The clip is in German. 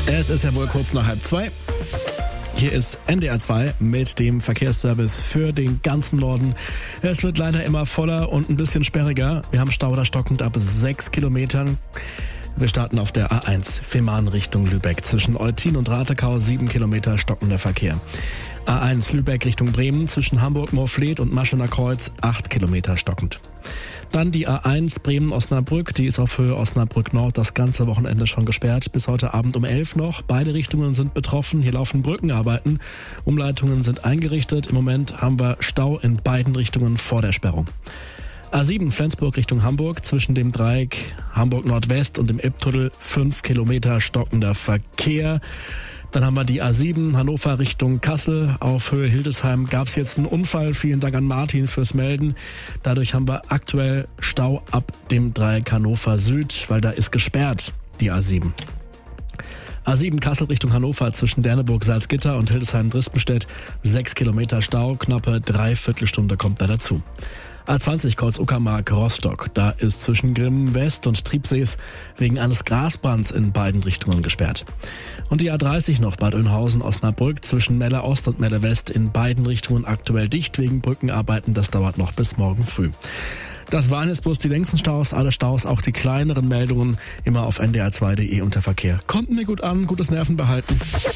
Es ist ja wohl kurz nach 1:30. Hier ist NDR 2 mit dem Verkehrsservice für den ganzen Norden. Es wird leider immer voller und ein bisschen sperriger. Wir haben Stau da stockend ab 6 Kilometern. Wir starten auf der A1 Fehmarn Richtung Lübeck. Zwischen Eutin und Ratekau 7 Kilometer stockender Verkehr. A1 Lübeck Richtung Bremen zwischen Hamburg-Moorfleet und Maschener Kreuz 8 Kilometer stockend. Dann die A1 Bremen-Osnabrück, die ist auf Höhe Osnabrück-Nord das ganze Wochenende schon gesperrt. Bis heute Abend um 11 noch. Beide Richtungen sind betroffen. Hier laufen Brückenarbeiten. Umleitungen sind eingerichtet. Im Moment haben wir Stau in beiden Richtungen vor der Sperrung. A7 Flensburg Richtung Hamburg zwischen dem Dreieck Hamburg Nordwest und dem Elbtunnel 5 Kilometer stockender Verkehr. Dann haben wir die A7 Hannover Richtung Kassel. Auf Höhe Hildesheim gab es jetzt einen Unfall. Vielen Dank an Martin fürs Melden. Dadurch haben wir aktuell Stau ab dem Dreieck Hannover Süd, weil da ist gesperrt, die A7. A7 Kassel Richtung Hannover zwischen Derneburg, Salzgitter und Hildesheim-Drispenstedt 6 Kilometer Stau, knappe Dreiviertelstunde kommt da dazu. A20 Kreuz-Uckermark Rostock, da ist zwischen Grimmen West und Triebsees wegen eines Grasbrands in beiden Richtungen gesperrt. Und die A30 noch Bad Oeynhausen-Osnabrück zwischen Melle Ost und Melle West in beiden Richtungen aktuell dicht wegen Brückenarbeiten, das dauert noch bis morgen früh. Das waren jetzt bloß die längsten Staus, alle Staus, auch die kleineren Meldungen immer auf ndr2.de unter Verkehr. Kommt mir gut an, gutes Nerven behalten.